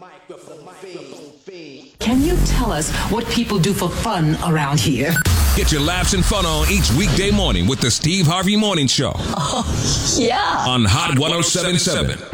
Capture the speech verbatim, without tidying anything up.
Can you tell us what people do for fun around here? Get your laughs and fun on each weekday morning with the Steve Harvey Morning Show. Oh, yeah. On Hot one oh seven point seven.